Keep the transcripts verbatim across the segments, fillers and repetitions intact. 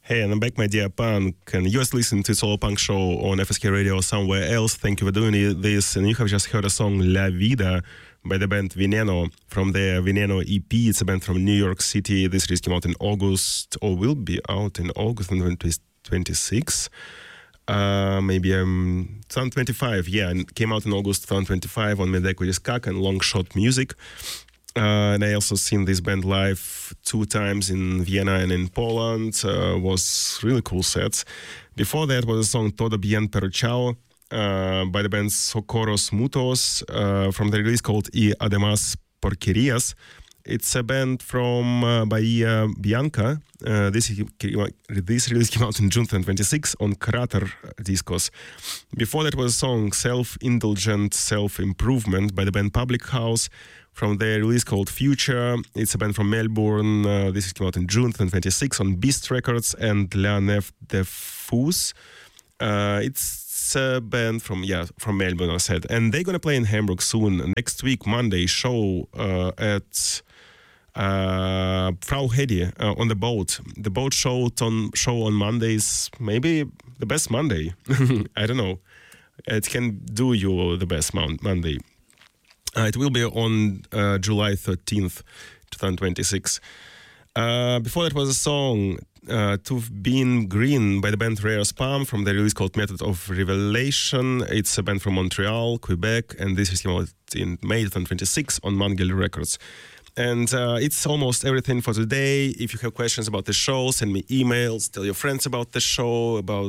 Hey, and I'm back, my dear punk, and you're listening to Solo Punk Show on F S K Radio or somewhere else. Thank you for doing this, and you have just heard a song La Vida by the band Veneno from their Veneno E P. It's a band from New York City. This release came out in August, or will be out in August twenty twenty-six. Uh, maybe um, twenty twenty-five, yeah, and came out in August twenty twenty-five on Medeko Skak and Long Shot Music. Uh, and I also seen this band live two times in Vienna and in Poland. Uh, was really cool sets. Before that was a song Todo Bien Pero Chao uh, by the band Socorros Mutos uh, from the release called Y Además Porquerías. It's a band from uh, Bahia Bianca. Uh, this, this release came out in June twenty twenty-six on Crater Discos. Before that was a song Self-Indulgent Self-Improvement by the band Public House from their release called Future. It's a band from Melbourne. Uh, this came out in June twenty twenty-six on Beast Records and La Nef de Fous. Uh, it's a band from, yeah, from Melbourne, I said. And they're going to play in Hamburg soon. Next week, Monday, show uh, at uh, Frau Hedi uh, on the boat. The boat show on, show on Mondays, maybe the best Monday. I don't know. It can do you the best mon- Monday. Uh, it will be on uh, July thirteenth, twenty twenty-six. Uh, before that was a song, uh, To've Been Green by the band Rare Spam from the release called Method of Revelation. It's a band from Montreal, Quebec, and this is came out in May twenty twenty-six on Mangel Records. And uh, it's almost everything for today. If you have questions about the show, send me emails, tell your friends about the show, about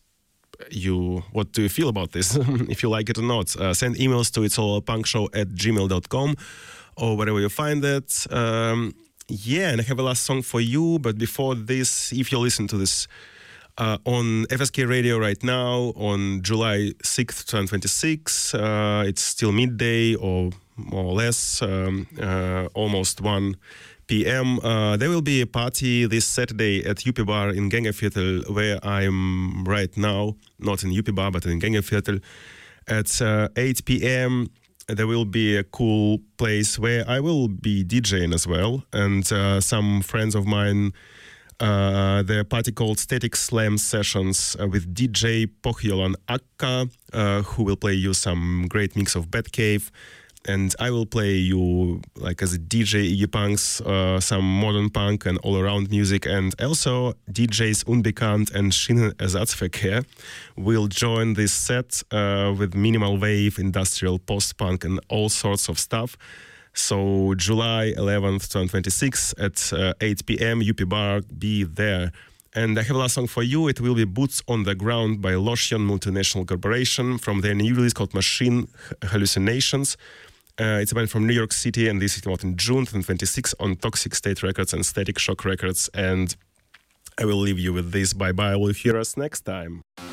you, what do you feel about this, if you like it or not. Uh, send emails to it's all punk show at gmail dot com or wherever you find it. Um, yeah, and I have a last song for you, but before this, if you listen to this uh, on F S K Radio right now on July sixth, twenty twenty-six, uh, it's still midday or more or less, um, uh, almost one p.m. Uh, there will be a party this Saturday at U P Bar in Gängeviertel, where I'm right now, not in U P Bar, but in Gängeviertel. At uh, eight p.m., there will be a cool place where I will be DJing as well, and uh, some friends of mine, uh, the party called Static Slam Sessions uh, with D J Pohjolan Akka, uh, who will play you some great mix of Batcave. And I will play you, like as a D J, Iggy Punks, uh, some modern punk and all-around music. And also D Js Unbekannt and Schienenersatzverkehr will join this set uh, with minimal wave, industrial, post-punk and all sorts of stuff. So July eleventh, twenty twenty-six at uh, eight p.m. U P Bar, be there. And I have a last song for you. It will be Boots on the Ground by Lotion Multinational Corporation from their new release called Machine Hallucinations. Uh, it's a band from New York City, and this came out in June twenty twenty-six on Toxic State Records and Static Shock Records. And I will leave you with this. Bye-bye. Will you hear us next time?